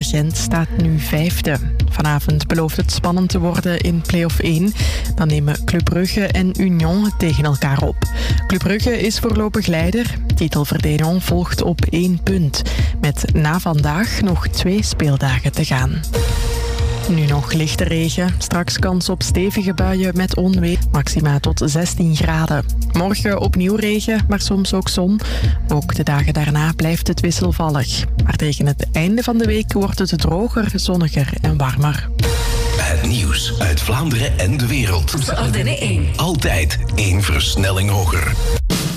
Gent staat nu 5e. Vanavond belooft het spannend te worden in play-off 1. Dan nemen Club Brugge en Union het tegen elkaar op. Club Brugge is voorlopig leider. Titelverdediging volgt op 1 punt. Met na vandaag nog 2 speeldagen te gaan. Nu nog lichte regen. Straks kans op stevige buien met onweer. Maxima tot 16 graden. Morgen opnieuw regen, maar soms ook zon. Ook de dagen daarna blijft het wisselvallig. Maar tegen het einde van de week wordt het droger, zonniger en warmer. Het nieuws uit Vlaanderen en de wereld. Op de Ardennen 1. Altijd 1 versnelling hoger.